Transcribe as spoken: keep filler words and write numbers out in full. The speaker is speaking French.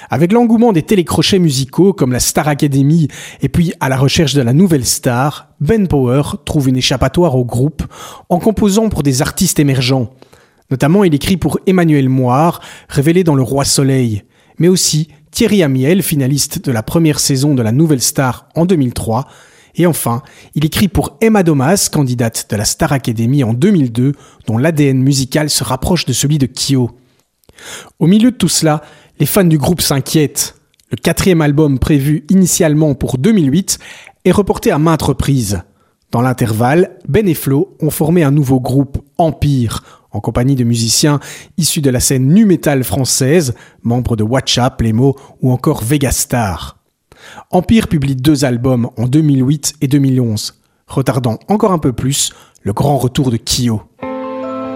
Avec l'engouement des télécrochets musicaux comme la Star Academy et puis à la recherche de la nouvelle star, Ben Power trouve une échappatoire au groupe en composant pour des artistes émergents. Notamment, il écrit pour Emmanuel Moire, révélé dans Le Roi Soleil, mais aussi Thierry Amiel, finaliste de la première saison de la Nouvelle Star en deux mille trois. Et enfin, il écrit pour Emma Domas, candidate de la Star Academy en deux mille deux, dont l'A D N musical se rapproche de celui de Kyo. Au milieu de tout cela, les fans du groupe s'inquiètent. Le quatrième album prévu initialement pour deux mille huit est reporté à maintes reprises. Dans l'intervalle, Ben et Flo ont formé un nouveau groupe, Empire, en compagnie de musiciens issus de la scène nu metal française, membres de Watcha, Playmo ou encore Vegastar. Empire publie deux albums en deux mille huit et deux mille onze, retardant encore un peu plus le grand retour de Kyo.